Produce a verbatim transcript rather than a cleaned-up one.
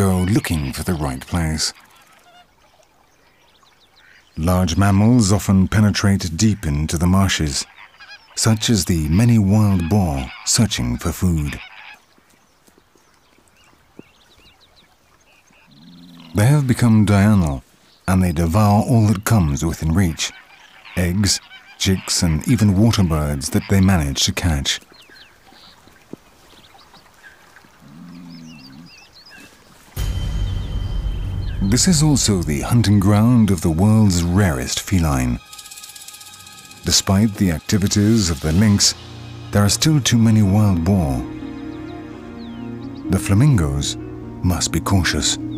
go looking for the right place. Large mammals often penetrate deep into the marshes, such as the many wild boar searching for food. They have become diurnal, and they devour all that comes within reach: eggs, chicks, and even water birds that they manage to catch. This is also the hunting ground of the world's rarest feline. Despite the activities of the lynx, there are still too many wild boar. The flamingos must be cautious.